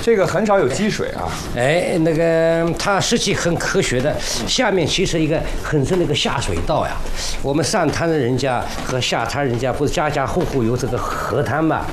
这个很少有积水啊。 哎，那个它实际很科学的，下面其实一个很深的一个下水道呀。我们上滩的人家和下滩人家不是家家户户有这个河滩嘛？